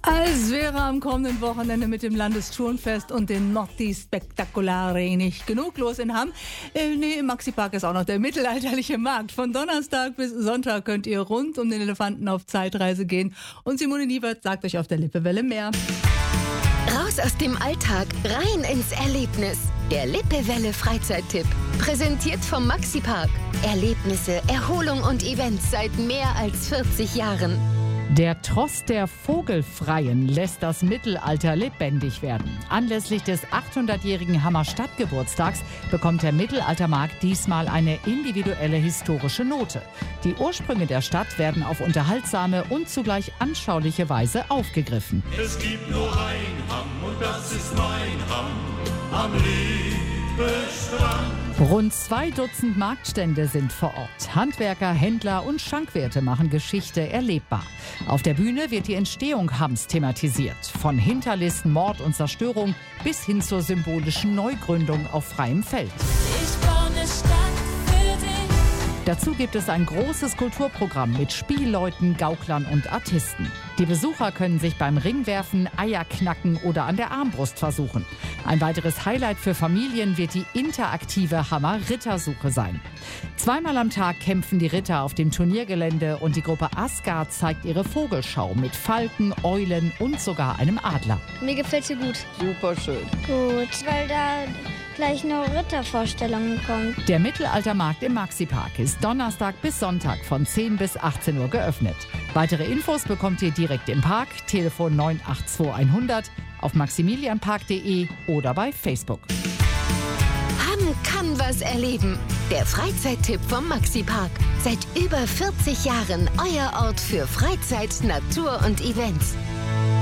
Es wäre am kommenden Wochenende mit dem Landesturnfest und den Notti Spettacolari nicht genug los in Hamm. Im Maxi-Park ist auch noch der mittelalterliche Markt. Von Donnerstag bis Sonntag könnt ihr rund um den Elefanten auf Zeitreise gehen. Und Simone Niewert sagt euch auf der Lippewelle mehr. Raus aus dem Alltag, rein ins Erlebnis. Der Lippewelle Freizeittipp. Präsentiert vom Maxi-Park. Erlebnisse, Erholung und Events seit mehr als 40 Jahren. Der Tross der Vogelfreien lässt das Mittelalter lebendig werden. Anlässlich des 800-jährigen Hammer Stadtgeburtstags bekommt der Mittelaltermarkt diesmal eine individuelle historische Note. Die Ursprünge der Stadt werden auf unterhaltsame und zugleich anschauliche Weise aufgegriffen. Es gibt nur ein Hamm und das ist mein Hamm am Lippe-Strand. Rund 2 Dutzend Marktstände sind vor Ort. Handwerker, Händler und Schankwirte machen Geschichte erlebbar. Auf der Bühne wird die Entstehung Hamms thematisiert. Von Hinterlisten, Mord und Zerstörung bis hin zur symbolischen Neugründung auf freiem Feld. Ich baue eine Stadt für dich. Dazu gibt es ein großes Kulturprogramm mit Spielleuten, Gauklern und Artisten. Die Besucher können sich beim Ringwerfen, Eierknacken oder an der Armbrust versuchen. Ein weiteres Highlight für Familien wird die interaktive Hammer-Rittersuche sein. 2-mal am Tag kämpfen die Ritter auf dem Turniergelände und die Gruppe Asgard zeigt ihre Vogelschau mit Falken, Eulen und sogar einem Adler. Mir gefällt sie gut. Super schön. Gut, weil da gleich eine Rittervorstellung kommt. Der Mittelaltermarkt im Maxi-Park ist Donnerstag bis Sonntag von 10 bis 18 Uhr geöffnet. Weitere Infos bekommt ihr direkt im Park, Telefon 982 100, auf maximilianpark.de oder bei Facebook. Hamm kann was erleben. Der Freizeittipp vom Maxi-Park. Seit über 40 Jahren euer Ort für Freizeit, Natur und Events.